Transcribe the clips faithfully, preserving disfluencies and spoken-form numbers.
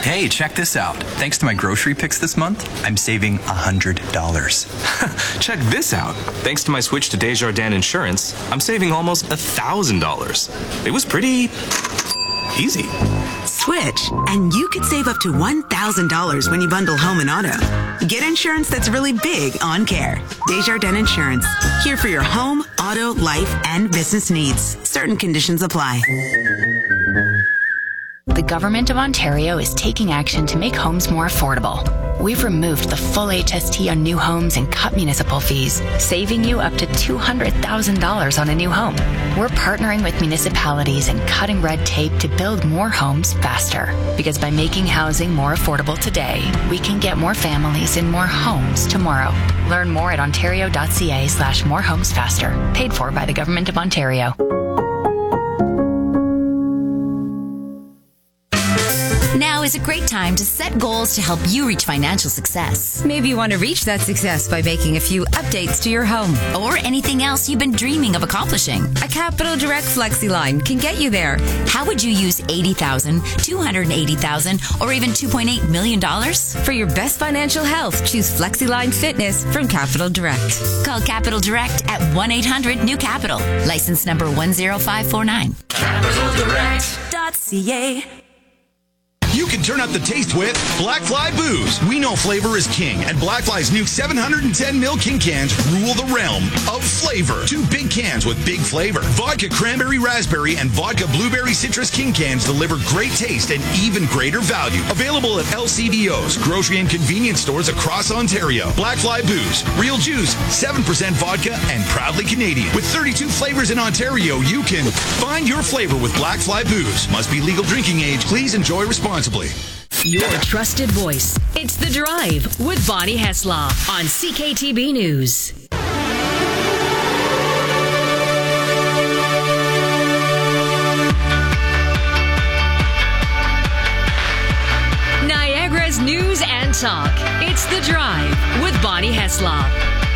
Hey, check this out. Thanks to my grocery picks this month, I'm saving one hundred dollars. Check this out. Thanks to my switch to Desjardins Insurance, I'm saving almost one thousand dollars. It was pretty easy. Switch, and you could save up to one thousand dollars when you bundle home and auto. Get insurance that's really big on care. Desjardins Insurance. Here for your home, auto, life, and business needs. Certain conditions apply. The Government of Ontario is taking action to make homes more affordable. We've removed the full H S T on new homes and cut municipal fees, saving you up to two hundred thousand dollars on a new home. We're partnering with municipalities and cutting red tape to build more homes faster. Because by making housing more affordable today, we can get more families in more homes tomorrow. Learn more at ontario.ca slash more homes faster. Paid for by the Government of Ontario. Now is a great time to set goals to help you reach financial success. Maybe you want to reach that success by making a few updates to your home. Or anything else you've been dreaming of accomplishing. A Capital Direct Flexi line can get you there. How would you use eighty thousand dollars, two hundred eighty thousand dollars, or even two point eight million dollars? For your best financial health, choose Flexi Line Fitness from Capital Direct. Call Capital Direct at one eight hundred new capital. License number one zero five four nine. Capital Direct dot C A. You can turn up the taste with Black Fly Booze. We know flavor is king, and Black Fly's new seven hundred ten milliliter king cans rule the realm of flavor. Two big cans with big flavor. Vodka Cranberry Raspberry and Vodka Blueberry Citrus king cans deliver great taste and even greater value. Available at L C B Os, grocery and convenience stores across Ontario. Black Fly Booze. Real juice, seven percent vodka, and proudly Canadian. With thirty-two flavors in Ontario, you can find your flavor with Black Fly Booze. Must be legal drinking age. Please enjoy responsibly. Your trusted voice. It's The Drive with Bonnie Heslop on C K T B News. Niagara's news and talk. It's The Drive with Bonnie Heslop.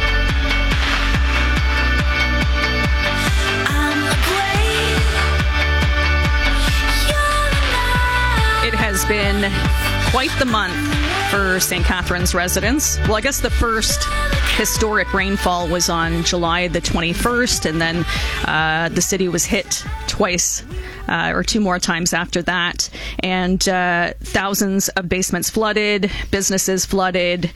It has been quite the month for Saint Catharines residents. Well, I guess the first historic rainfall was on July the twenty-first, and then uh, the city was hit twice. Uh, or two more times after that. And uh, thousands of basements flooded, businesses flooded,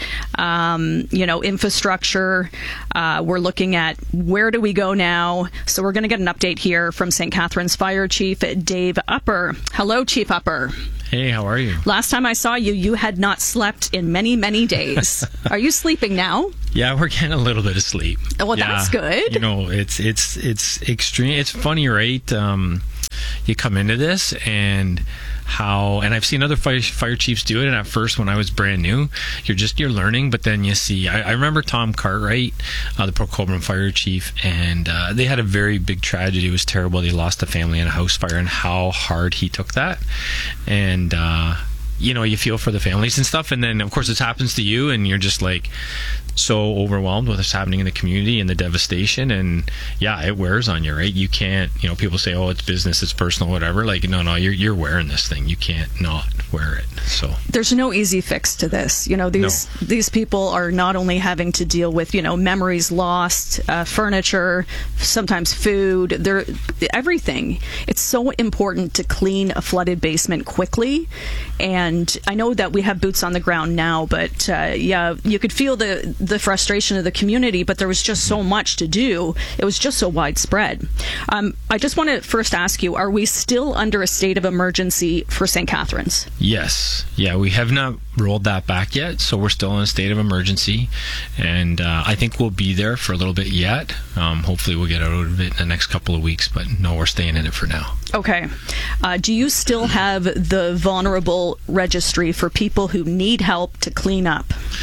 um, you know, infrastructure. Uh, we're looking at where do we go now? So we're going to get an update here from Saint Catharines Fire Chief Dave Upper. Hello, Chief Upper. Hey, how are you? Last time I saw you, you had not slept in many, many days. Are you sleeping now? Yeah, we're getting a little bit of sleep. Well, yeah, that's good. You know, it's it's it's extreme. It's funny, right? Um, you come into this and how, and I've seen other fire, fire chiefs do it. And at first, when I was brand new, you're just you're learning. But then you see, I, I remember Tom Cartwright, uh, the Port Colborne fire chief, and uh, they had a very big tragedy. It was terrible. They lost a family in a house fire, and how hard he took that. And uh, you know, you feel for the families and stuff. And then, of course, it happens to you, and you're just like so overwhelmed with what's happening in the community and the devastation. And yeah, it wears on you, right? You can't, you know, people say, oh, it's business, it's personal, whatever. Like, no, no, you're you're wearing this thing. You can't not wear it. So there's no easy fix to this. You know, these no. these people are not only having to deal with, you know, memories lost, uh, furniture, sometimes food, they're everything. It's so important to clean a flooded basement quickly. And I know that we have boots on the ground now, but uh, yeah, you could feel the the frustration of the community, but there was just so much to do. It was just so widespread. Um, I just want to first ask you, are we still under a state of emergency for Saint Catharines? Yes. Yeah, we have not rolled that back yet, so we're still in a state of emergency, and uh, I think we'll be there for a little bit yet. Um, hopefully we'll get out of it in the next couple of weeks, but no, we're staying in it for now. Okay. Uh, do you still have the vulnerable registry for people who need help to clean up?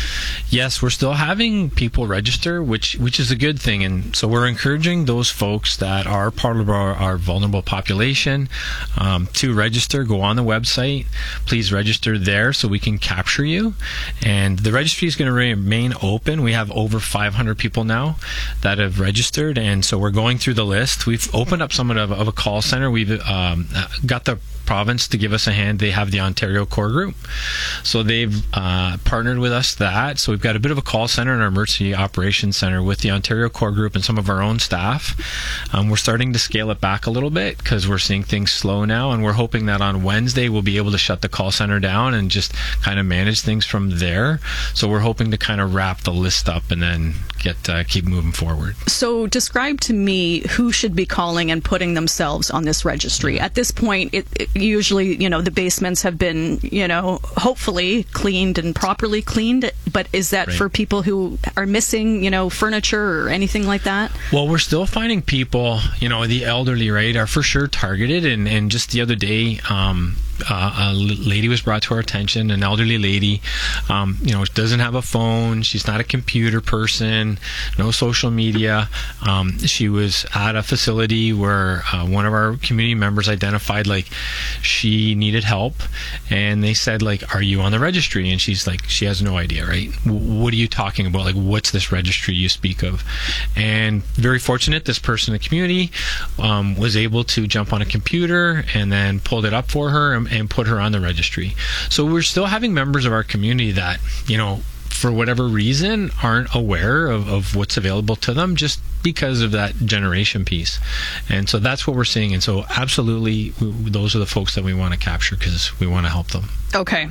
Yes, we're still having people register, which which is a good thing. And so we're encouraging those folks that are part of our, our vulnerable population um, to register. Go on the website. Please register there so we can capture you. And the registry is going to remain open. We have over five hundred people now that have registered. And so we're going through the list. We've opened up somewhat of, of a call center. We've um, got the province to give us a hand, they have the Ontario Core Group. So they've uh, partnered with us that. So we've got a bit of a call center in our emergency operations center with the Ontario Core Group and some of our own staff. Um, we're starting to scale it back a little bit because we're seeing things slow now, and we're hoping that on Wednesday we'll be able to shut the call center down and just kind of manage things from there. So we're hoping to kind of wrap the list up and then get uh, keep moving forward. So describe to me who should be calling and putting themselves on this registry. At this point, it, it usually, you know, the basements have been, you know, hopefully cleaned and properly cleaned, but is that right. for people who are missing, you know, furniture or anything like that? Well, we're still finding people, you know, the elderly, right, are for sure targeted, and, and just the other day, um, Uh, a lady was brought to our attention, an elderly lady, um, you know, doesn't have a phone, she's not a computer person, no social media. Um, she was at a facility where uh, one of our community members identified like she needed help, and they said like, are you on the registry? And she's like, she has no idea, right? W- what are you talking about? Like, what's this registry you speak of? And very fortunate, this person in the community um, was able to jump on a computer and then pulled it up for her and and put her on the registry. So we're still having members of our community that, you know, for whatever reason aren't aware of, of what's available to them just because of that generation piece. And so that's what we're seeing. And so absolutely, we, those are the folks that we want to capture because we want to help them. Okay.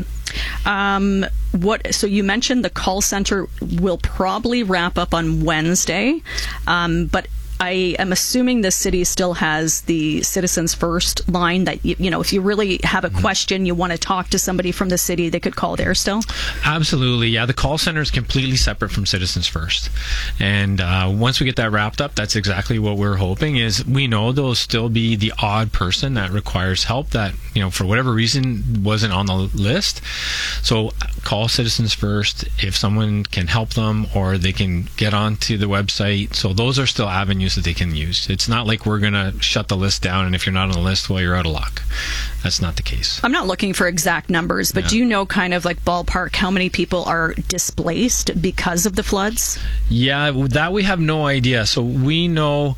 Um, what? So you mentioned the call center will probably wrap up on Wednesday, um, but I am assuming the city still has the Citizens First line that, you, you know, if you really have a question, you want to talk to somebody from the city, they could call there still? Absolutely, yeah. The call center is completely separate from Citizens First. And uh, once we get that wrapped up, that's exactly what we're hoping is we know there'll still be the odd person that requires help that, you know, for whatever reason wasn't on the list. So call Citizens First if someone can help them or they can get onto the website. So those are still avenues that they can use. It's not like we're going to shut the list down and if you're not on the list, well, you're out of luck. That's not the case. I'm not looking for exact numbers, but yeah. do you know kind of like ballpark how many people are displaced because of the floods? Yeah, that we have no idea. So we know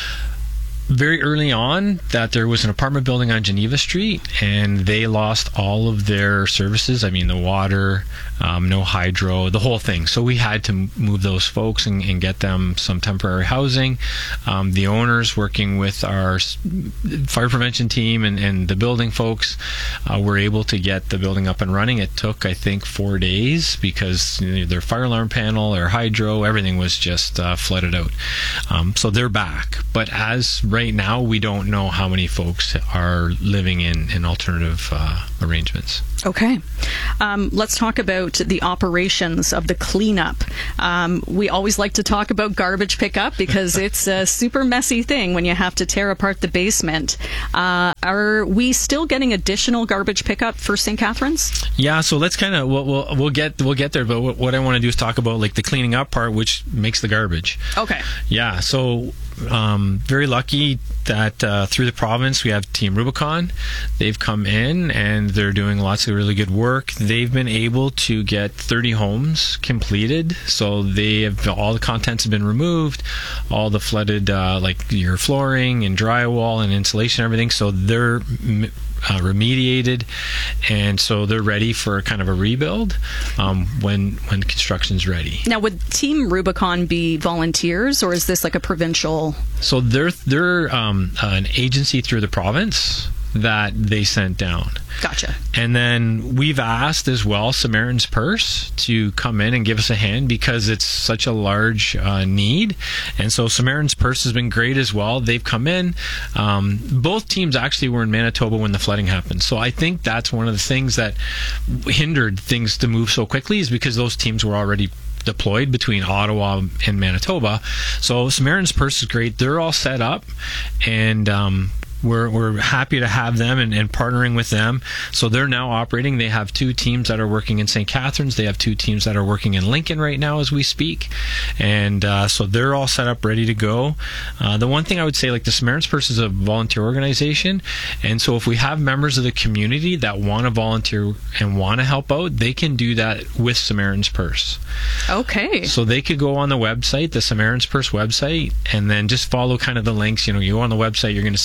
very early on that there was an apartment building on Geneva Street and they lost all of their services. I mean, the water, um, no hydro, the whole thing. So we had to move those folks and, and get them some temporary housing. Um, the owners working with our fire prevention team and, and the building folks uh, were able to get the building up and running. It took, I think, four days because you know, their fire alarm panel, their hydro, everything was just uh, flooded out. Um, so they're back. But as right now, we don't know how many folks are living in, in alternative uh, arrangements. Okay. Um, let's talk about the operations of the cleanup. Um, we always like to talk about garbage pickup because it's a super messy thing when you have to tear apart the basement. Uh, are we still getting additional garbage pickup for Saint Catharines? Yeah, so let's kind of we'll, we'll we'll get we'll get there. But what, what I want to do is talk about like the cleaning up part, which makes the garbage. Okay. Yeah. So. Um, very lucky that uh, through the province we have Team Rubicon. They've come in and they're doing lots of really good work. They've been able to get thirty homes completed. So they have all the contents have been removed, all the flooded uh, like your flooring and drywall and insulation, and everything. So they're Uh, remediated, and so they're ready for kind of a rebuild um, when when construction's ready. Now, would Team Rubicon be volunteers, or is this like a provincial? So they're they're um, an agency through the province that they sent down. Gotcha. And then we've asked as well Samaritan's Purse to come in and give us a hand because it's such a large uh, need. And so Samaritan's Purse has been great as well. They've come in. Um, both teams actually were in Manitoba when the flooding happened. So I think that's one of the things that hindered things to move so quickly is because those teams were already deployed between Ottawa and Manitoba. So Samaritan's Purse is great. They're all set up, and um, We're we're happy to have them and, and partnering with them. So they're now operating. They have two teams that are working in Saint Catharines. They have two teams that are working in Lincoln right now as we speak. And uh, so they're all set up, ready to go. Uh, the one thing I would say, like the Samaritan's Purse is a volunteer organization. And so if we have members of the community that want to volunteer and want to help out, they can do that with Samaritan's Purse. Okay. So they could go on the website, the Samaritan's Purse website, and then just follow kind of the links. You know, you go on the website, you're going to see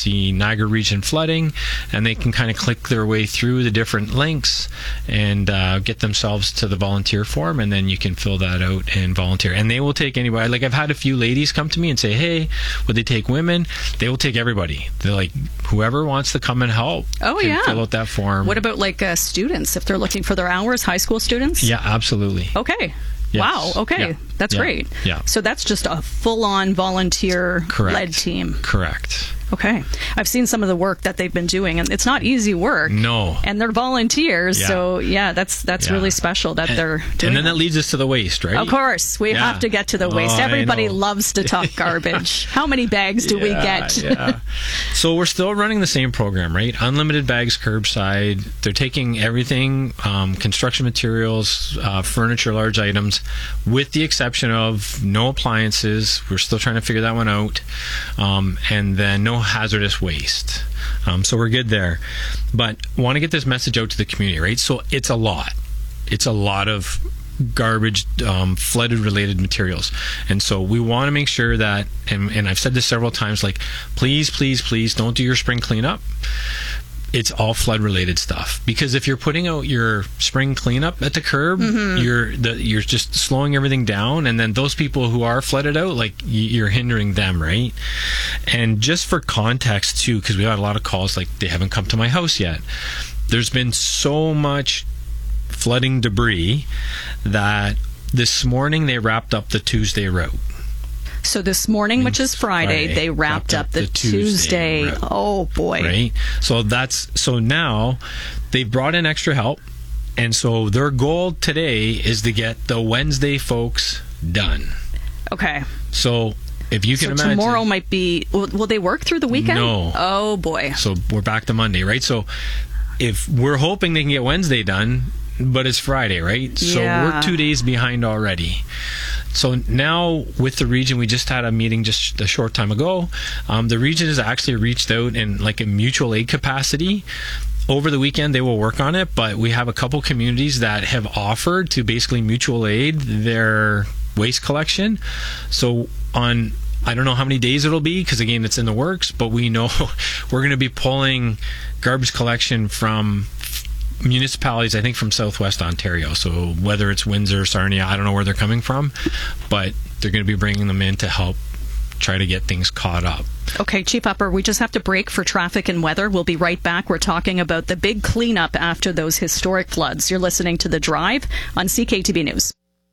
Niagara Region Flooding, and they can kind of click their way through the different links and uh, get themselves to the volunteer form, and then you can fill that out and volunteer. And they will take anybody. Like, I've had a few ladies come to me and say, hey, would they take women? They will take everybody. They're like, whoever wants to come and help oh, can yeah. fill out that form. What about like uh, students, if they're looking for their hours, high school students? Yeah, absolutely. Okay. Yes. Wow. Okay. Yeah. That's yeah. great. Yeah. So that's just a full-on volunteer-led team. Correct. Okay. I've seen some of the work that they've been doing, and it's not easy work. No. And they're volunteers, Yeah. so yeah, that's that's Yeah. really special that and, they're doing And then that. that leads us to the waste, right? Of course. We Yeah. have to get to the waste. Oh, I Everybody know. loves to talk garbage. How many bags do we Yeah, get? yeah. So we're still running the same program, right? Unlimited bags curbside. They're taking everything, um, construction materials, uh, furniture, large items, with the exception of no appliances. We're still trying to figure that one out. Um, and then no hazardous waste. Um, so we're good there. But want to get this message out to the community, right? So it's a lot. It's a lot of garbage, um, flooded related materials. And so we want to make sure that, and, and I've said this several times, like, please, please, please don't do your spring cleanup. It's all flood related stuff, because if you're putting out your spring cleanup at the curb, mm-hmm. you're the, you're just slowing everything down, and then those people who are flooded out, like, you're hindering them, right? And just for context too, because we had a lot of calls like, they haven't come to my house yet. There's been so much flooding debris that this morning they wrapped up the Tuesday route. So this morning, which is Friday, Friday they wrapped, wrapped up, up the, the Tuesday. Tuesday. Oh boy! Right. So that's so now they've brought in extra help, and so their goal today is to get the Wednesday folks done. Okay. So if you can so imagine, tomorrow might be. Will, will they work through the weekend? No. Oh boy. So we're back to Monday, right? So if we're hoping they can get Wednesday done, but it's Friday, right? So yeah. we're two days behind already. So now with the region, we just had a meeting just a short time ago. Um, the region has actually reached out in like a mutual aid capacity. Over the weekend, they will work on it, but we have a couple communities that have offered to basically mutual aid their waste collection. So on, I don't know how many days it'll be, because again, it's in the works, but we know we're going to be pulling garbage collection from municipalities, I think from Southwest Ontario. So whether it's Windsor, Sarnia, I don't know where they're coming from, but they're going to be bringing them in to help try to get things caught up. Okay, Chief Upper, we just have to break for traffic and weather. We'll be right back. We're talking about the big cleanup after those historic floods. You're listening to The Drive on C K T B News.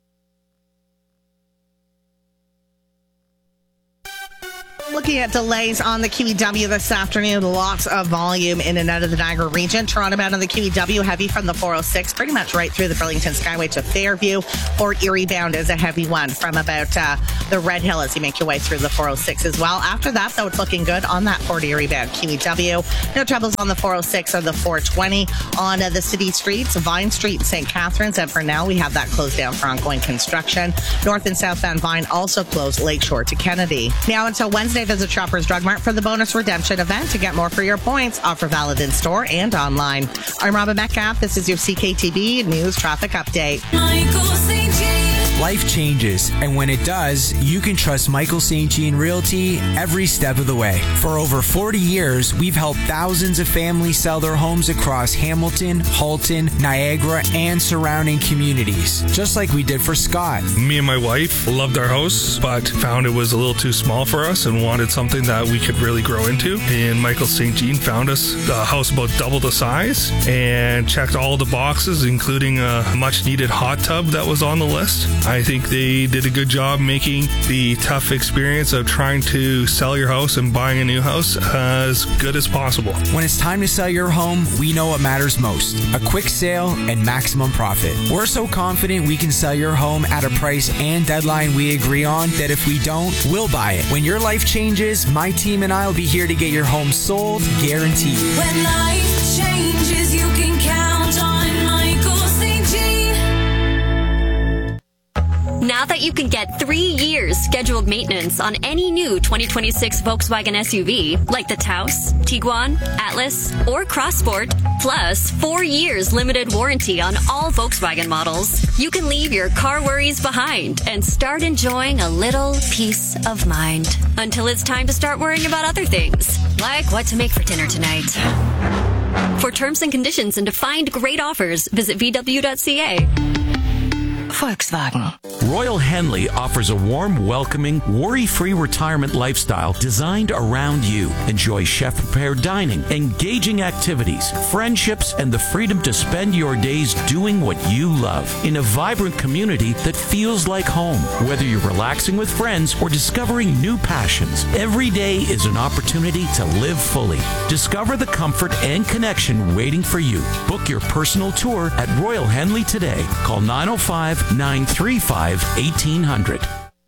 Looking at delays on the Q E W this afternoon, lots of volume in and out of the Niagara region. Toronto bound on the Q E W, heavy from the four oh six, pretty much right through the Burlington Skyway to Fairview. Port Erie bound is a heavy one from about uh, the Red Hill as you make your way through the four oh six as well. After that, though, it's looking good on that Port Erie bound Q E W. No troubles on the four oh six or the four twenty. On uh, the city streets, Vine Street and Saint Catharines, and for now, we have that closed down for ongoing construction. North and southbound Vine also closed Lakeshore to Kennedy. Now until Wednesday, visit Shoppers Drug Mart for the bonus redemption event to get more for your points. Offer valid in store and online. I'm Robin Metcalf. This is your C K T B News Traffic Update. Michael Saint Jean. Life changes, and when it does, you can trust Michael Saint Jean Realty every step of the way. For over forty years, we've helped thousands of families sell their homes across Hamilton, Halton, Niagara, and surrounding communities, just like we did for Scott. Me and my wife loved our house, but found it was a little too small for us and wanted something that we could really grow into. And Michael Saint Jean found us a house about double the size and checked all the boxes, including a much needed hot tub that was on the list. I think they did a good job making the tough experience of trying to sell your house and buying a new house as good as possible. When it's time to sell your home, we know what matters most: a quick sale and maximum profit. We're so confident we can sell your home at a price and deadline we agree on that if we don't, we'll buy it. When your life changes, my team and I will be here to get your home sold, guaranteed. When life changes, you can count on Michael Saint Jean. Now now that you can get three years scheduled maintenance on any new twenty twenty-six Volkswagen S U V, like the Taos, Tiguan, Atlas, or Crossport, plus four years limited warranty on all Volkswagen models, you can leave your car worries behind and start enjoying a little peace of mind until it's time to start worrying about other things, like what to make for dinner tonight. For terms and conditions and to find great offers, visit V W dot C A. Volkswagen. Royal Henley offers a warm, welcoming, worry-free retirement lifestyle designed around you. Enjoy chef-prepared dining, engaging activities, friendships, and the freedom to spend your days doing what you love in a vibrant community that feels like home. Whether you're relaxing with friends or discovering new passions, every day is an opportunity to live fully. Discover the comfort and connection waiting for you. Book your personal tour at Royal Henley today. Call nine oh five, nine three five, eighteen hundred.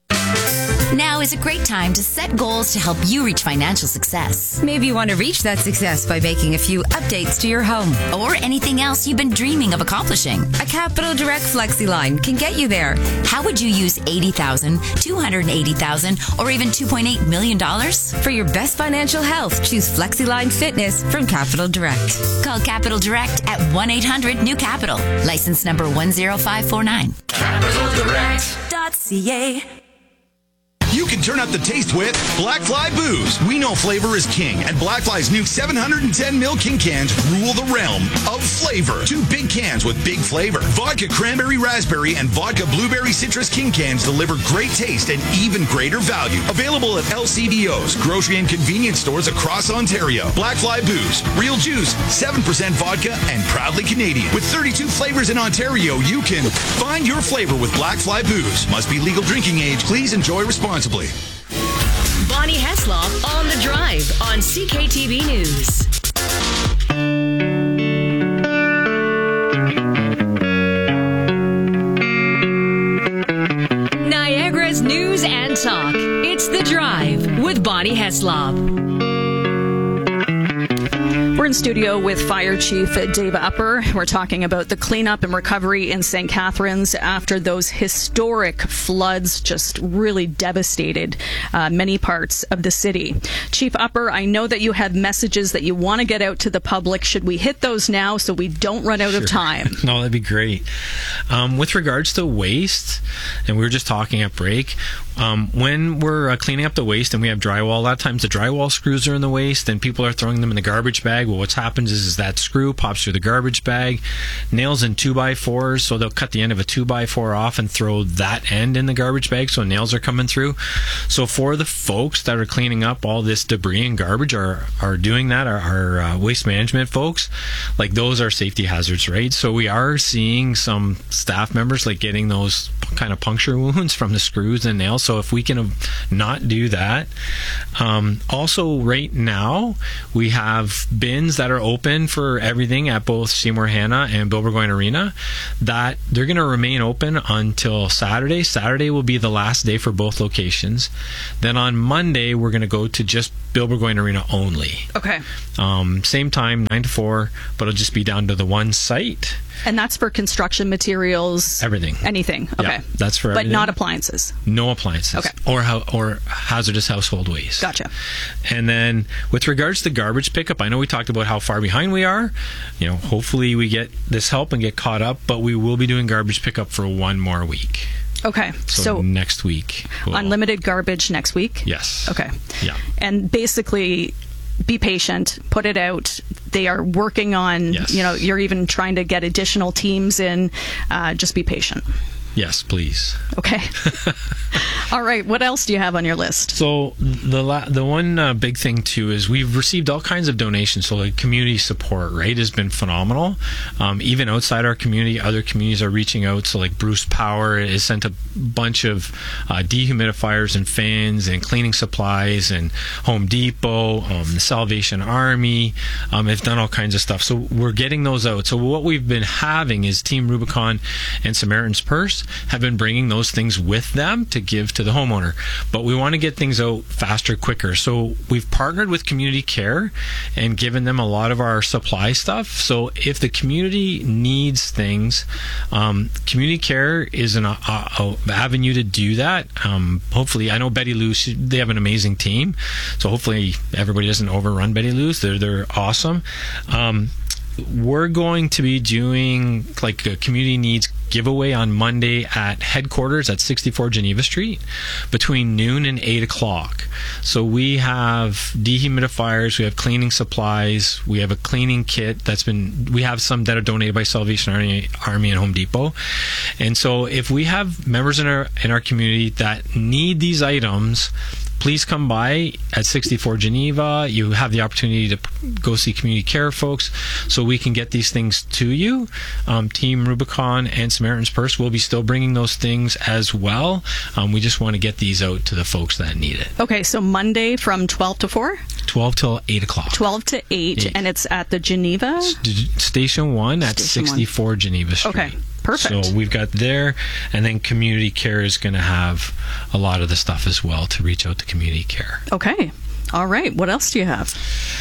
Now is a great time to set goals to help you reach financial success. Maybe you want to reach that success by making a few updates to your home. Or anything else you've been dreaming of accomplishing. A Capital Direct Flexi line can get you there. How would you use eighty thousand dollars, two hundred eighty thousand dollars, or even two point eight million dollars? For your best financial health, choose FlexiLine Fitness from Capital Direct. Call Capital Direct at one eight hundred new capital. License number one zero five four nine. Capital Direct dot C A. You can turn up the taste with Black Fly Booze. We know flavor is king, and Black Fly's new seven hundred ten milliliter King cans rule the realm of flavor. Two big cans with big flavor. Vodka Cranberry Raspberry and Vodka Blueberry Citrus King cans deliver great taste and even greater value. Available at L C B Os, grocery and convenience stores across Ontario. Black Fly Booze. Real juice, seven percent vodka, and proudly Canadian. With thirty-two flavors in Ontario, you can find your flavor with Black Fly Booze. Must be legal drinking age. Please enjoy responsibly. Bonnie Heslop on The Drive on C K T B News. Niagara's news and talk. It's The Drive with Bonnie Heslop. We're in studio with Fire Chief Dave Upper. We're talking about the cleanup and recovery in Saint Catharines after those historic floods just really devastated uh, many parts of the city. Chief Upper, I know that you have messages that you want to get out to the public. Should we hit those now so we don't run out Sure. of time? No, that'd be great. Um, with regards to waste, and we were just talking at break, um, when we're uh, cleaning up the waste and we have drywall, a lot of times the drywall screws are in the waste and people are throwing them in the garbage bag. Well, what's happens is, is that screw pops through the garbage bag, nails in two by fours, so they'll cut the end of a two by four off and throw that end in the garbage bag so nails are coming through. So for the folks that are cleaning up all this debris and garbage are, are doing that, our, our uh, waste management folks, like those are safety hazards, right? So we are seeing some staff members like getting those kind of puncture wounds from the screws and nails. So if we can not do that. Um, also right now we have bins that are open for everything at both Seymour Hanna and Bill Burgoyne Arena, that they're going to remain open until Saturday. Saturday will be the last day for both locations. Then on Monday we're going to go to just Bill Burgoyne Arena only. Okay. Um, same time, nine to four, but it'll just be down to the one site. And that's for construction materials? Everything. Anything. Okay. Yeah, that's for everything. But not appliances? No appliances. Okay. Or how, or hazardous household waste. Gotcha. And then with regards to garbage pickup, I know we talked about how far behind we are. You know, hopefully we get this help and get caught up, but we will be doing garbage pickup for one more week. Okay. So, So, next week. we'll- unlimited garbage next week? Yes. Okay. Yeah. And basically, be patient, put it out. They are working on, Yes. you know, you're even trying to get additional teams in. Uh, just be patient. Yes, please. Okay. All right. What else do you have on your list? So the la- the one uh, big thing too is we've received all kinds of donations. So like community support, right, has been phenomenal. Um, even outside our community, other communities are reaching out. So like Bruce Power has sent a bunch of uh, dehumidifiers and fans and cleaning supplies, and Home Depot, um, the Salvation Army um, have done all kinds of stuff. So we're getting those out. So what we've been having is Team Rubicon and Samaritan's Purse. have been bringing those things with them to give to the homeowner. But we want to get things out faster, quicker. So we've partnered with Community Care and given them a lot of our supply stuff. So if the community needs things, um, Community Care is an uh, uh, avenue to do that. Um, hopefully, I know Betty Lou, she, they have an amazing team. So hopefully everybody doesn't overrun Betty Lou's. They're, they're awesome. Um, we're going to be doing like a community needs giveaway on Monday at headquarters at sixty-four Geneva Street between noon and eight o'clock. So we have dehumidifiers, we have cleaning supplies, we have a cleaning kit that's been, we have some that are donated by Salvation Army, Army and Home Depot. And so if we have members in our in our community that need these items, please come by at sixty-four Geneva. You have the opportunity to go see Community Care folks so we can get these things to you. Um, Team Rubicon and Samaritan's Purse will be still bringing those things as well. Um, we just want to get these out to the folks that need it. Okay, so Monday from twelve to four? twelve till eight o'clock. twelve to eight, eight. And it's at the Geneva? St- Station one at Station sixty-four one. Geneva Street. Okay. Perfect. So we've got there, and then Community Care is going to have a lot of the stuff as well to reach out to Community Care. Okay. All right. What else do you have?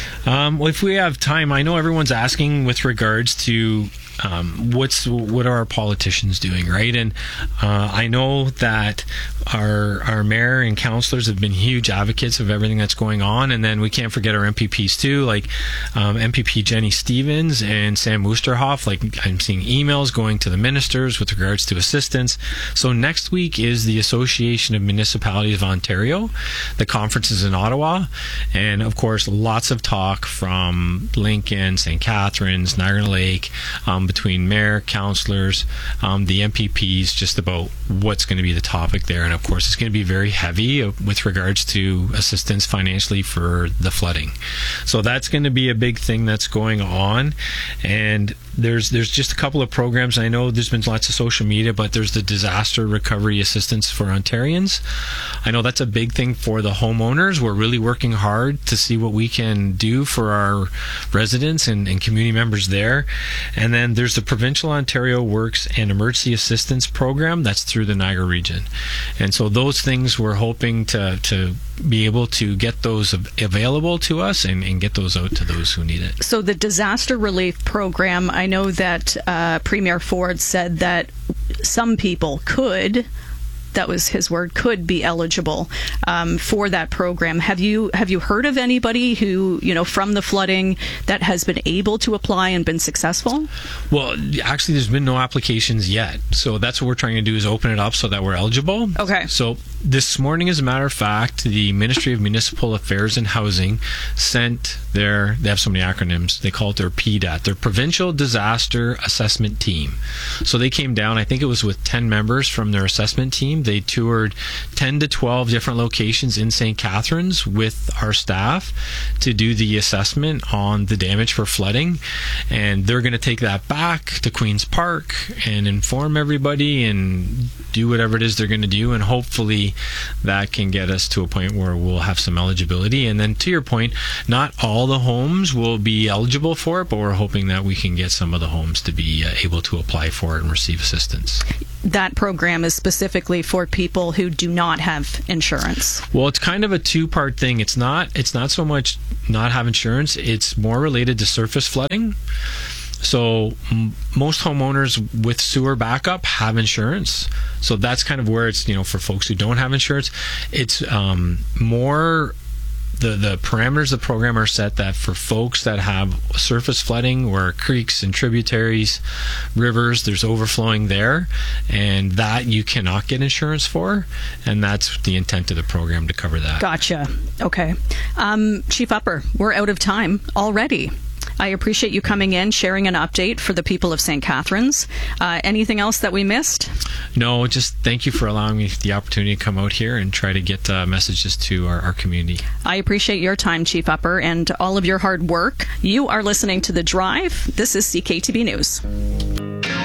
Um, well, if we have time, I know everyone's asking with regards to um, what's what are our politicians doing, right? And uh, I know that our our mayor and councillors have been huge advocates of everything that's going on, and then we can't forget our M P Ps too, like um, M P P Jenny Stevens and Sam Oosterhoff. Like I'm seeing emails going to the ministers with regards to assistance. So next week is the Association of Municipalities of Ontario. The conference is in Ottawa, and of course, lots of talk from Lincoln, Saint Catharines, Niagara Lake, um, between mayor, councillors, um, the M P Ps, just about what's going to be the topic there. And of course, it's going to be very heavy with regards to assistance financially for the flooding. So that's going to be a big thing that's going on. And there's there's just a couple of programs. I know there's been lots of social media, but there's the Disaster Recovery Assistance for Ontarians. I know that's a big thing for the homeowners. We're really working hard to see what we can do for our residents and, and community members there. And then there's the Provincial Ontario Works and Emergency Assistance Program that's through the Niagara region. And so those things we're hoping to, to be able to get those available to us and, and get those out to those who need it. So the Disaster Relief Program, I know that uh, Premier Ford said that some people could, that was his word, could be eligible um, for that program. Have you have you heard of anybody who, you know, from the flooding that has been able to apply and been successful? Well, actually, there's been no applications yet. So that's what we're trying to do is open it up so that we're eligible. Okay. So this morning, as a matter of fact, the Ministry of Municipal Affairs and Housing sent their, they have so many acronyms, they call it their P D A T, their Provincial Disaster Assessment Team. So they came down, I think it was with ten members from their assessment team. They toured ten to twelve different locations in Saint Catharines with our staff to do the assessment on the damage for flooding. And they're going to take that back to Queen's Park and inform everybody and do whatever it is they're going to do. And hopefully that can get us to a point where we'll have some eligibility. And then to your point, not all the homes will be eligible for it, but we're hoping that we can get some of the homes to be uh, able to apply for it and receive assistance. That program is specifically for people who do not have insurance. Well, it's kind of a two-part thing. It's not it's not so much not have insurance, it's more related to surface flooding. So m- most homeowners with sewer backup have insurance. So that's kind of where it's, you know, for folks who don't have insurance, it's um, more the the parameters of the program are set that for folks that have surface flooding where creeks and tributaries, rivers, there's overflowing there, and that you cannot get insurance for, and that's the intent of the program, to cover that. Gotcha. Okay. Um, Chief Upper, we're out of time already. I appreciate you coming in, sharing an update for the people of Saint Catharines. Uh, anything else that we missed? No, just thank you for allowing me the opportunity to come out here and try to get uh, messages to our, our community. I appreciate your time, Chief Upper, and all of your hard work. You are listening to The Drive. This is C K T B News.